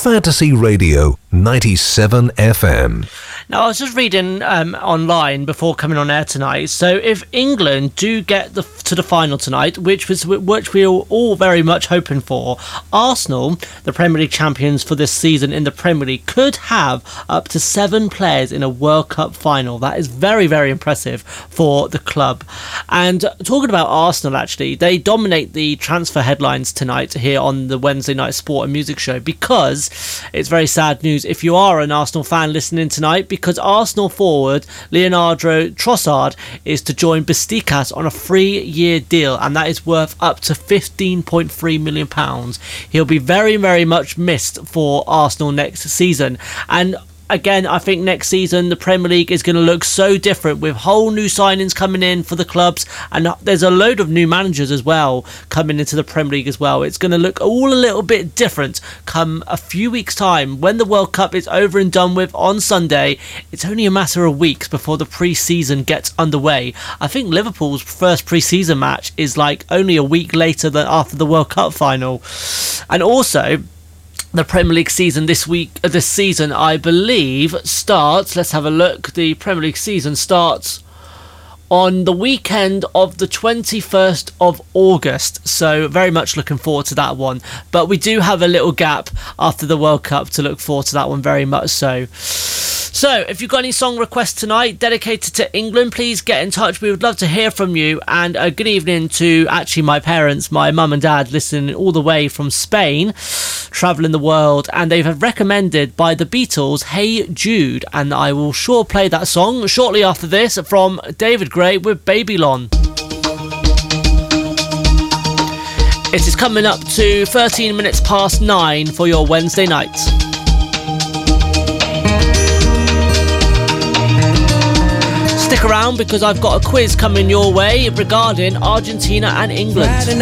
Fantasy Radio 97 FM. Now, I was just reading online before coming on air tonight. So, if England do get to the final tonight, which we were all very much hoping for, Arsenal, the Premier League champions for this season in the Premier League, could have up to 7 players in a World Cup final. That is very, very impressive for the club. And talking about Arsenal, actually, they dominate the transfer headlines tonight here on the Wednesday Night Sport and Music Show, because it's very sad news if you are an Arsenal fan listening tonight, because Arsenal forward Leandro Trossard is to join Besiktas on a 3-year deal, and that is worth up to £15.3 million. He'll be very, very much missed for Arsenal next season. And again, I think next season the Premier League is going to look so different, with whole new signings coming in for the clubs, and there's a load of new managers as well coming into the Premier League as well. It's going to look all a little bit different come a few weeks' time when the World Cup is over and done with on Sunday. It's only a matter of weeks before the pre-season gets underway. I think Liverpool's first pre-season match is like only a week later than after the World Cup final. And also, the Premier League season this season, I believe, starts, let's have a look, the Premier League season starts on the weekend of the 21st of August, so very much looking forward to that one. But we do have a little gap after the World Cup to look forward to that one, very much so. So, if you've got any song requests tonight dedicated to England, please get in touch. We would love to hear from you. And a good evening to actually my parents, my mum and dad, listening all the way from Spain, travelling the world. And they've recommended by the Beatles, Hey Jude. And I will sure play that song shortly after this from David Gray with Babylon. It is coming up to 13 minutes past 9 for your Wednesday night. Stick around, because I've got a quiz coming your way regarding Argentina and England.